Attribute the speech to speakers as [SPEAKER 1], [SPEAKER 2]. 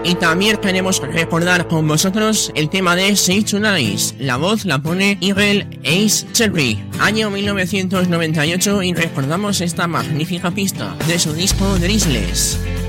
[SPEAKER 1] Y también queremos recordar con vosotros el tema de Save Tonight. La voz la pone Eagle Ace Cherry, año 1998, y recordamos esta magnífica pista de su disco Drizzles.